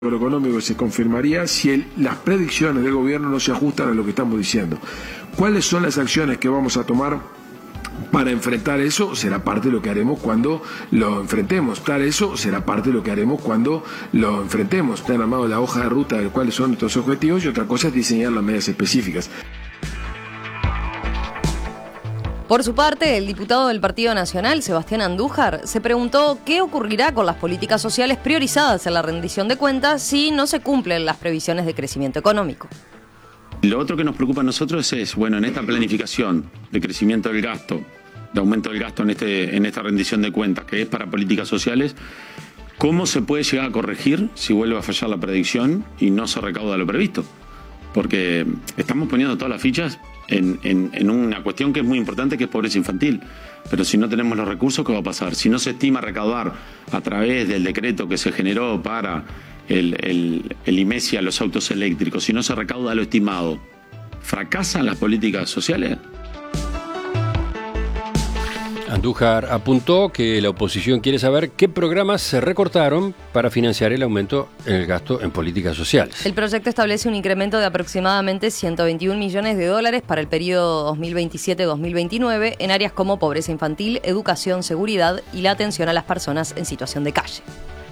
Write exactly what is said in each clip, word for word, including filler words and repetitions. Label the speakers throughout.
Speaker 1: económico se confirmaría si el, las predicciones del gobierno no se ajustan a lo que estamos diciendo. ¿Cuáles son las acciones que vamos a tomar para enfrentar eso? Será parte de lo que haremos cuando lo enfrentemos. Tal eso será parte de lo que haremos cuando lo enfrentemos. Están armados la hoja de ruta de cuáles son nuestros objetivos y otra cosa es diseñar las medidas específicas.
Speaker 2: Por su parte, el diputado del Partido Nacional, Sebastián Andújar, se preguntó qué ocurrirá con las políticas sociales priorizadas en la rendición de cuentas si no se cumplen las previsiones de crecimiento económico.
Speaker 3: Lo otro que nos preocupa a nosotros es, bueno, en esta planificación de crecimiento del gasto, de aumento del gasto en, este, en esta rendición de cuentas, que es para políticas sociales, ¿cómo se puede llegar a corregir si vuelve a fallar la predicción y no se recauda lo previsto? Porque estamos poniendo todas las fichas en, en, en una cuestión que es muy importante, que es pobreza infantil. Pero si no tenemos los recursos, ¿qué va a pasar? Si no se estima recaudar a través del decreto que se generó para el, el, el I M E S I a los autos eléctricos, si no se recauda lo estimado, ¿fracasan las políticas sociales?
Speaker 4: Andújar apuntó que la oposición quiere saber qué programas se recortaron para financiar el aumento en el gasto en políticas sociales.
Speaker 2: El proyecto establece un incremento de aproximadamente ciento veintiún millones de dólares para el periodo dos mil veintisiete a dos mil veintinueve en áreas como pobreza infantil, educación, seguridad y la atención a las personas en situación de calle.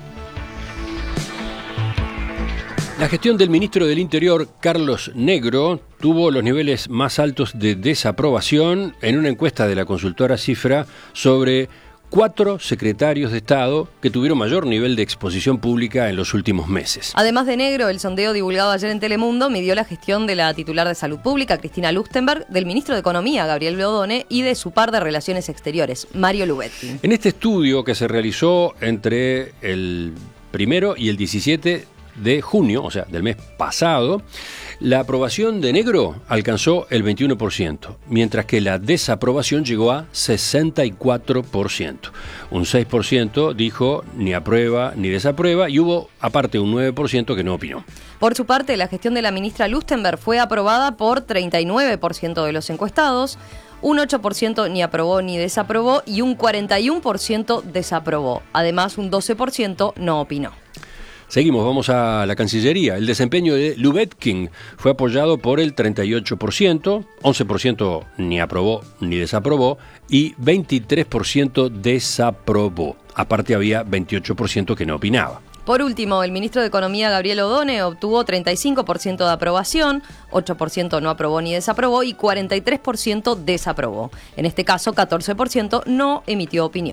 Speaker 4: La gestión del ministro del Interior, Carlos Negro, tuvo los niveles más altos de desaprobación en una encuesta de la consultora Cifra sobre cuatro secretarios de Estado que tuvieron mayor nivel de exposición pública en los últimos meses.
Speaker 2: Además de Negro, el sondeo divulgado ayer en Telemundo midió la gestión de la titular de Salud Pública, Cristina Lustenberg, del ministro de Economía, Gabriel Blodone, y de su par de Relaciones Exteriores, Mario Lubetkin.
Speaker 4: En este estudio que se realizó entre el primero y el diecisiete de junio, o sea, del mes pasado, la aprobación de Negro alcanzó el veintiuno por ciento, mientras que la desaprobación llegó a sesenta y cuatro por ciento. Un seis por ciento dijo ni aprueba ni desaprueba y hubo, aparte, un nueve por ciento que no opinó.
Speaker 2: Por su parte, la gestión de la ministra Lustenberg fue aprobada por treinta y nueve por ciento de los encuestados, un ocho por ciento ni aprobó ni desaprobó y un cuarenta y uno por ciento desaprobó. Además, un doce por ciento no opinó.
Speaker 4: Seguimos, vamos a la Cancillería. El desempeño de Lubetkin fue apoyado por el treinta y ocho por ciento, once por ciento ni aprobó ni desaprobó y veintitrés por ciento desaprobó. Aparte había veintiocho por ciento que no opinaba.
Speaker 2: Por último, el ministro de Economía, Gabriel Blodone, obtuvo treinta y cinco por ciento de aprobación, ocho por ciento no aprobó ni desaprobó y cuarenta y tres por ciento desaprobó. En este caso, catorce por ciento no emitió opinión.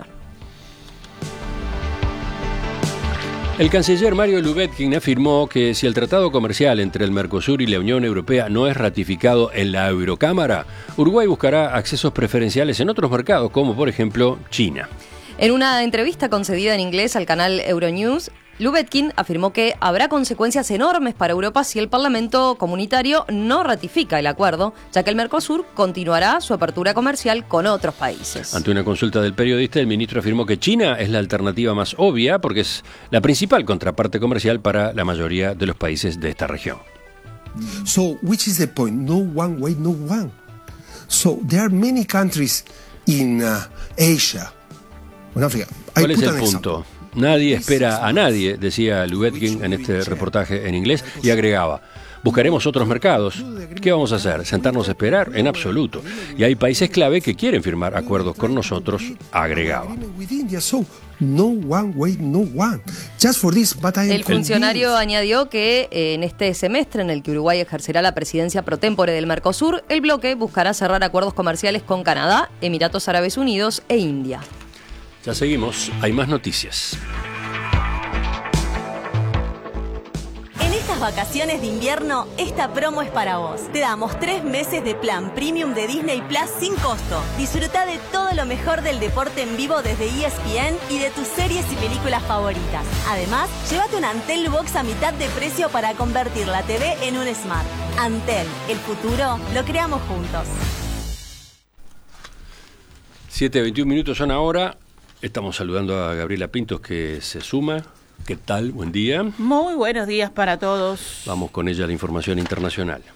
Speaker 4: El canciller Mario Lubetkin afirmó que si el tratado comercial entre el Mercosur y la Unión Europea no es ratificado en la Eurocámara, Uruguay buscará accesos preferenciales en otros mercados, como por ejemplo China.
Speaker 2: En una entrevista concedida en inglés al canal Euronews, Lubetkin afirmó que habrá consecuencias enormes para Europa si el Parlamento comunitario no ratifica el acuerdo, ya que el Mercosur continuará su apertura comercial con otros países.
Speaker 4: Ante una consulta del periodista, el ministro afirmó que China es la alternativa más obvia porque es la principal contraparte comercial para la mayoría de los países de esta región.
Speaker 5: So, which is the point? No one way, no one. So, there are many countries in uh, Asia, in Africa.
Speaker 4: ¿Cuál es el punto? Nadie espera a nadie, decía Lubetkin en este reportaje en inglés, y agregaba: buscaremos otros mercados. ¿Qué vamos a hacer? ¿Sentarnos a esperar? En absoluto. Y hay países clave que quieren firmar acuerdos con nosotros, agregaba.
Speaker 2: El funcionario añadió que en este semestre en el que Uruguay ejercerá la presidencia pro tempore del Mercosur, el bloque buscará cerrar acuerdos comerciales con Canadá, Emiratos Árabes Unidos e India.
Speaker 4: Ya seguimos, hay más noticias.
Speaker 6: En estas vacaciones de invierno, esta promo es para vos. Te damos tres meses de plan premium de Disney Plus sin costo. Disfruta de todo lo mejor del deporte en vivo desde E S P N y de tus series y películas favoritas. Además, llévate un Antel Box a mitad de precio para convertir la T V en un Smart. Antel, el futuro lo creamos juntos.
Speaker 4: siete veintiún minutos son ahora. Estamos saludando a Gabriela Pintos, que se suma. ¿Qué tal? Buen día.
Speaker 7: Muy buenos días para todos.
Speaker 4: Vamos con ella a la información internacional.